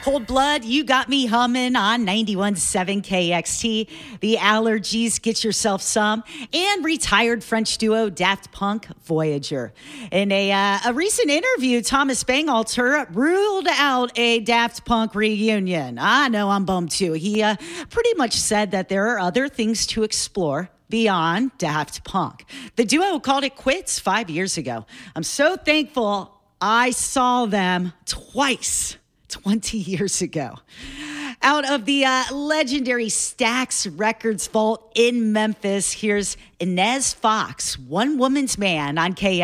Cold Blood, You Got Me Humming on 91.7 KXT. The Allergies, Get Yourself Some. And retired French duo Daft Punk, Voyager. In a recent interview, Thomas Bangalter ruled out a Daft Punk reunion. I know, I'm bummed too. He pretty much said that there are other things to explore beyond Daft Punk. The duo called it quits 5 years ago. I'm so thankful I saw them twice 20 years ago. Out of the legendary Stax Records vault in Memphis, here's Inez Fox, One Woman's Man on KXT.